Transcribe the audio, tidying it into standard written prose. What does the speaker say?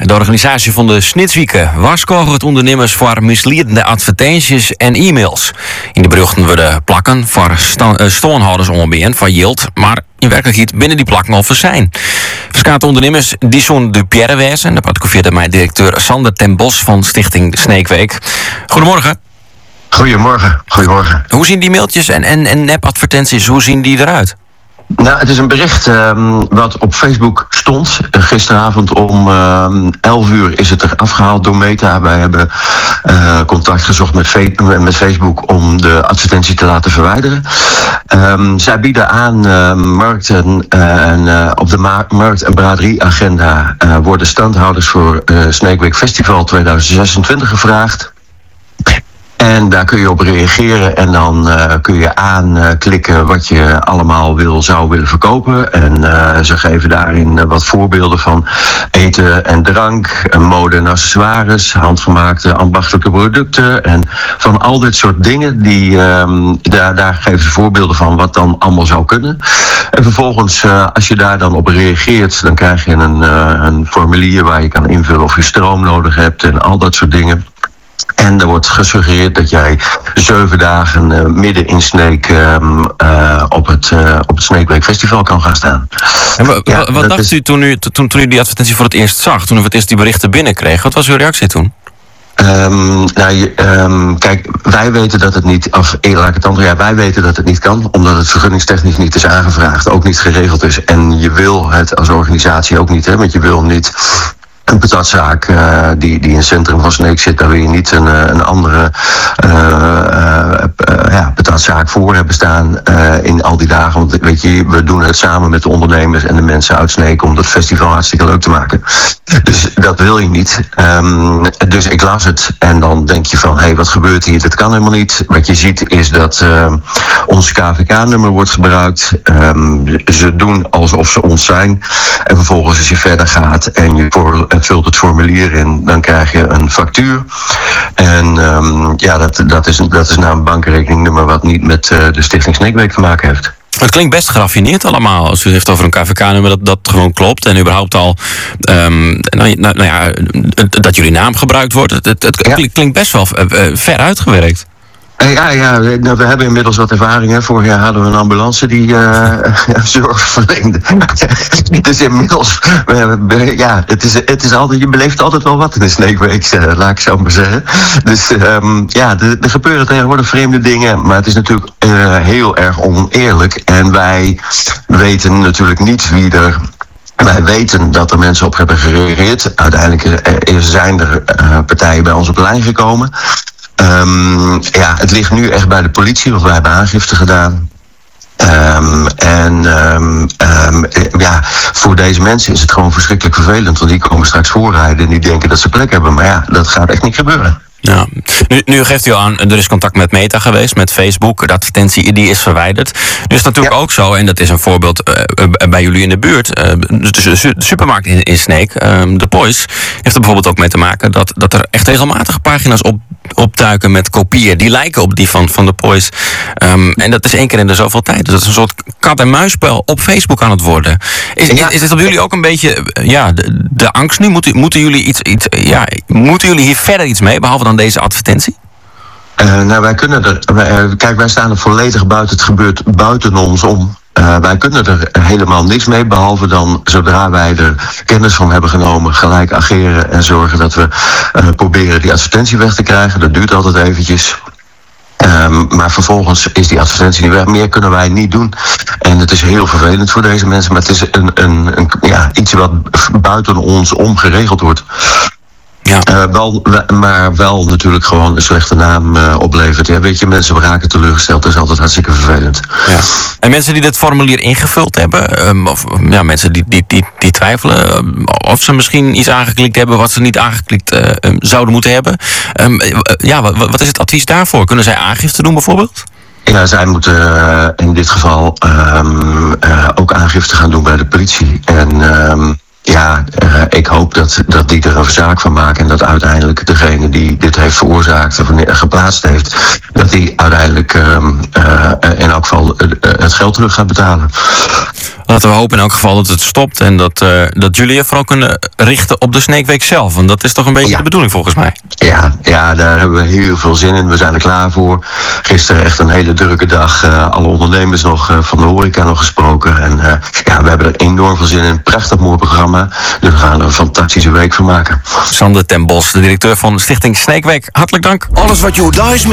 De organisatie van de Snitswieken waarschuwt het ondernemers voor misleidende advertenties en e-mails. In de berichten worden plakken voor stoonhouders onbekend van yield, maar in werkelijkheid binnen die plakken al zijn. Verschillende ondernemers die zo'n de Pierre wezen. Dat particufeerde mij directeur Sander ten Bos van Stichting Sneekweek. Goedemorgen. Goedemorgen. Hoe zien die mailtjes en nep-advertenties, hoe zien die eruit? Nou, het is een bericht wat op Facebook stond. Gisteravond om 11 uur is het er afgehaald door Meta. Wij hebben contact gezocht met Facebook om de advertentie te laten verwijderen. Zij bieden aan markten op de Markt- en braderie-agenda worden standhouders voor Sneekweek Festival 2026 gevraagd. En daar kun je op reageren en dan kun je aanklikken wat je allemaal zou willen verkopen. En ze geven daarin wat voorbeelden van eten en drank, mode en accessoires, handgemaakte ambachtelijke producten en van al dit soort dingen. Daar geven ze voorbeelden van wat dan allemaal zou kunnen. En vervolgens, als je daar dan op reageert, dan krijg je een formulier waar je kan invullen of je stroom nodig hebt en al dat soort dingen. En er wordt gesuggereerd dat jij 7 dagen midden in Sneek op het Sneekweek Festival kan gaan staan. En wat dacht u toen u die advertentie voor het eerst zag? Toen u voor het eerst die berichten binnenkreeg? Wat was uw reactie toen? Kijk, wij weten dat het niet, wij weten dat het niet kan, omdat het vergunningstechnisch niet is aangevraagd, ook niet geregeld is. En je wil het als organisatie ook niet, hè, want je wil niet een patatzaak die in het centrum van Sneek zit, daar wil je niet een andere patatzaak voor hebben staan in al die dagen. Want weet je, we doen het samen met de ondernemers en de mensen uit Sneek om dat festival hartstikke leuk te maken. Dus dat wil je niet. Dus ik las het en dan denk je van, hé, wat gebeurt hier? Dat kan helemaal niet. Wat je ziet is dat ons KVK-nummer wordt gebruikt. Ze doen alsof ze ons zijn. En vervolgens als je verder gaat en je vult het formulier in, dan krijg je een factuur. En dat is nou een bankrekeningnummer wat niet met de Stichting Sneekweek te maken heeft. Het klinkt best geraffineerd allemaal. Als u heeft over een KVK-nummer dat gewoon klopt. En überhaupt al dat jullie naam gebruikt wordt. Het klinkt best wel ver uitgewerkt. We hebben inmiddels wat ervaring. Hè. Vorig jaar hadden we een ambulance die zorg verleende. Dus inmiddels, het is altijd, je beleeft altijd wel wat in de Sneekweek, laat ik zo maar zeggen. Dus er gebeuren tegenwoordig vreemde dingen, maar het is natuurlijk heel erg oneerlijk. En wij weten natuurlijk niet wie er. Wij weten dat er mensen op hebben gereageerd. Uiteindelijk zijn er partijen bij ons op de lijn gekomen. Het ligt nu echt bij de politie, want wij hebben aangifte gedaan. Voor deze mensen is het gewoon verschrikkelijk vervelend, want die komen straks voorrijden en die denken dat ze plek hebben. Maar ja, dat gaat echt niet gebeuren. Ja. Nu geeft u aan, er is contact met Meta geweest, met Facebook. De advertentie die is verwijderd. Nu is natuurlijk ook zo, en dat is een voorbeeld bij jullie in de buurt. De supermarkt in Sneek, de Poys, heeft er bijvoorbeeld ook mee te maken dat er echt regelmatig pagina's opduiken met kopieën. Die lijken op die van de Poys. En dat is 1 keer in de zoveel tijd. Dus dat is een soort kat-en-muisspel op Facebook aan het worden. Is dit op jullie ook een beetje de angst nu? Moeten jullie hier verder iets mee, behalve dan deze advertentie? Wij kunnen wij staan er volledig buiten. Het gebeurt buiten ons om. Wij kunnen er helemaal niks mee, behalve dan zodra wij er kennis van hebben genomen, gelijk ageren en zorgen dat we proberen die advertentie weg te krijgen. Dat duurt altijd eventjes. Maar vervolgens is die advertentie niet weg. Meer kunnen wij niet doen. En het is heel vervelend voor deze mensen, maar het is iets wat buiten ons om geregeld wordt. Ja. Maar wel natuurlijk gewoon een slechte naam oplevert. Ja, weet je, mensen raken teleurgesteld. Dat is altijd hartstikke vervelend. Ja. En mensen die dit formulier ingevuld hebben, mensen die twijfelen of ze misschien iets aangeklikt hebben wat ze niet aangeklikt zouden moeten hebben. Wat is het advies daarvoor? Kunnen zij aangifte doen bijvoorbeeld? Ja, zij moeten in dit geval ook aangifte gaan doen bij de politie. En ik hoop dat die er een zaak van maken en dat uiteindelijk degene die dit heeft veroorzaakt of geplaatst heeft, dat die uiteindelijk in elk geval het geld terug gaat betalen. Laten we hopen in elk geval dat het stopt en dat jullie je vooral kunnen richten op de Snake Week zelf. Want dat is toch een beetje de bedoeling volgens mij. Ja, daar hebben we heel veel zin in. We zijn er klaar voor. Gisteren echt een hele drukke dag. Alle ondernemers nog van de horeca nog gesproken. En we hebben er enorm veel zin in. Prachtig mooi programma. Dus we gaan er een fantastische week van maken. Sander ten Bos, de directeur van Stichting Snake Week. Hartelijk dank. Alles wat Hyundai